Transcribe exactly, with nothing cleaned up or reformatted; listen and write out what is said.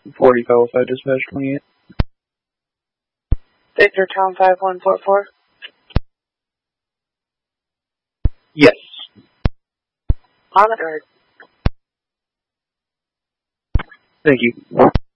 forty qualified dispatch twenty-eight. Victor Tom five one four four. Yes. On the guard. Thank you.